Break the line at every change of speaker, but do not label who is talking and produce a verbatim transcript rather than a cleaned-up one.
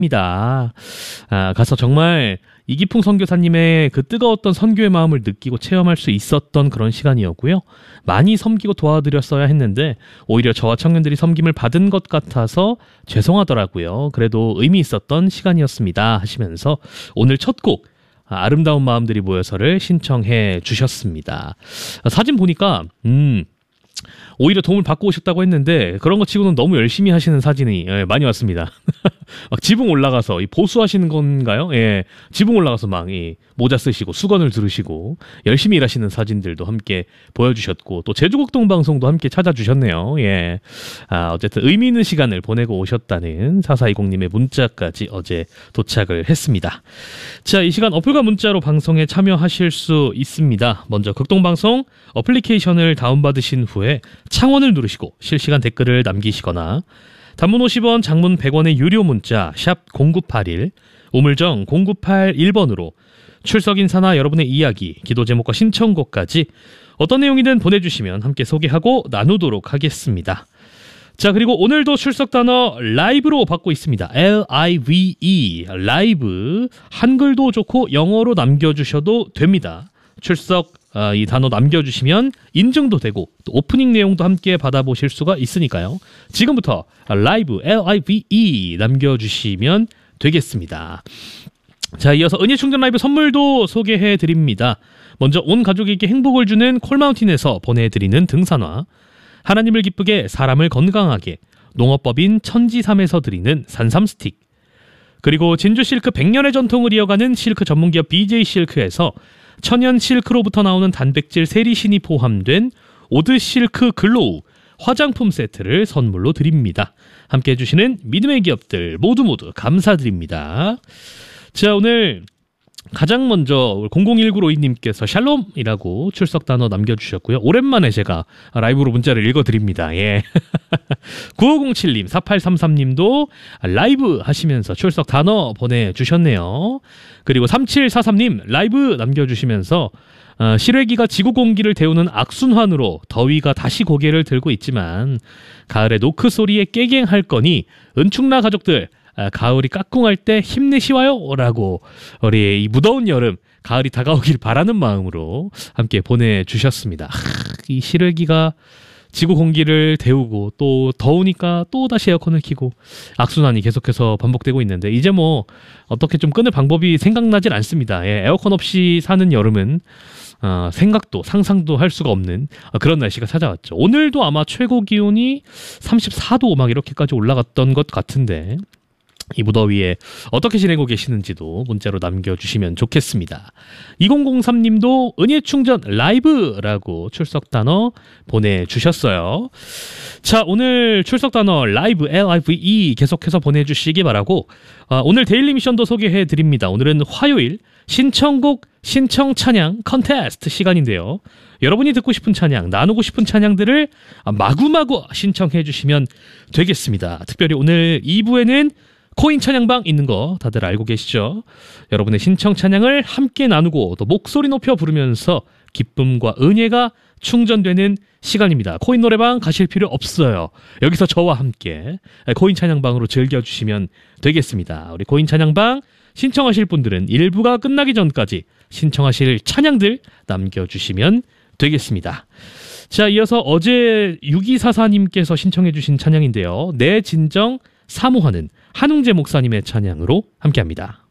입니다. 아, 가서 정말 이기풍 선교사님의 그 뜨거웠던 선교의 마음을 느끼고 체험할 수 있었던 그런 시간이었고요. 많이 섬기고 도와드렸어야 했는데 오히려 저와 청년들이 섬김을 받은 것 같아서 죄송하더라고요. 그래도 의미 있었던 시간이었습니다 하시면서 오늘 첫 곡 아름다운 마음들이 모여서를 신청해 주셨습니다. 사진 보니까 음 오히려 도움을 받고 오셨다고 했는데 그런 거 치고는 너무 열심히 하시는 사진이 예, 많이 왔습니다. 막 지붕 올라가서 이 보수하시는 건가요? 예, 지붕 올라가서 막 이 모자 쓰시고 수건을 들으시고 열심히 일하시는 사진들도 함께 보여주셨고 또 제주곡동 방송도 함께 찾아주셨네요. 예, 아, 어쨌든 의미 있는 시간을 보내고 오셨다는 사사이공님의 문자까지 어제 도착을 했습니다. 자, 이 시간 어플과 문자로 방송에 참여하실 수 있습니다. 먼저 극동방송 어플리케이션을 다운받으신 후에 창원을 누르시고 실시간 댓글을 남기시거나 단문 오십 원, 장문 백 원의 유료 문자 샵 공구팔일, 우물정 공구팔일 번으로 출석 인사나 여러분의 이야기, 기도 제목과 신청곡까지 어떤 내용이든 보내주시면 함께 소개하고 나누도록 하겠습니다. 자, 그리고 오늘도 출석 단어 라이브로 받고 있습니다. 엘 아이 브이 이, 라이브. 한글도 좋고 영어로 남겨주셔도 됩니다. 출석 아, 이 단어 남겨주시면 인증도 되고 또 오프닝 내용도 함께 받아보실 수가 있으니까요. 지금부터 라이브 엘 아이 브이 이 남겨주시면 되겠습니다. 자, 이어서 은혜충전 라이브 선물도 소개해드립니다. 먼저 온 가족에게 행복을 주는 콜마운틴에서 보내드리는 등산화, 하나님을 기쁘게 사람을 건강하게 농업법인 천지삼에서 드리는 산삼 스틱, 그리고 진주 실크 백 년의 전통을 이어가는 실크 전문기업 비제이 실크에서 천연 실크로부터 나오는 단백질 세리신이 포함된 오드 실크 글로우 화장품 세트를 선물로 드립니다. 함께 해주시는 믿음의 기업들 모두 모두 감사드립니다. 자, 오늘 가장 먼저 공공일구로이님께서 샬롬이라고 출석 단어 남겨주셨고요. 오랜만에 제가 라이브로 문자를 읽어드립니다. 예. 구오공칠님, 사팔삼삼님도 라이브 하시면서 출석 단어 보내주셨네요. 그리고 삼칠사삼님 라이브 남겨주시면서 어, 실외기가 지구 공기를 데우는 악순환으로 더위가 다시 고개를 들고 있지만 가을에 노크 소리에 깨갱할 거니 은충나 가족들 아, 가을이 까꿍할 때 힘내시와요 라고 우리 이 무더운 여름 가을이 다가오길 바라는 마음으로 함께 보내주셨습니다. 하, 이 실외기가 지구 공기를 데우고 또 더우니까 또 다시 에어컨을 켜고 악순환이 계속해서 반복되고 있는데 이제 뭐 어떻게 좀 끊을 방법이 생각나질 않습니다. 예, 에어컨 없이 사는 여름은 어, 생각도 상상도 할 수가 없는 어, 그런 날씨가 찾아왔죠. 오늘도 아마 최고 기온이 삼십사 도 막 이렇게까지 올라갔던 것 같은데 이 무더위에 어떻게 지내고 계시는지도 문자로 남겨주시면 좋겠습니다. 이공공삼님도 은혜충전 라이브라고 출석 단어 보내주셨어요. 자, 오늘 출석 단어 라이브 엘 아이 브이 이 계속해서 보내주시기 바라고 아, 오늘 데일리 미션도 소개해드립니다. 오늘은 화요일 신청곡 신청 찬양 컨테스트 시간인데요. 여러분이 듣고 싶은 찬양, 나누고 싶은 찬양들을 마구마구 신청해 주시면 되겠습니다. 특별히 오늘 이 부에는 코인 찬양방 있는 거 다들 알고 계시죠? 여러분의 신청 찬양을 함께 나누고 또 목소리 높여 부르면서 기쁨과 은혜가 충전되는 시간입니다. 코인 노래방 가실 필요 없어요. 여기서 저와 함께 코인 찬양방으로 즐겨주시면 되겠습니다. 우리 코인 찬양방 신청하실 분들은 일 부가 끝나기 전까지 신청하실 찬양들 남겨주시면 되겠습니다. 자, 이어서 어제 육이사사님께서 신청해 주신 찬양인데요. 내 진정 사모하는 한웅재 목사님의 찬양으로 함께합니다.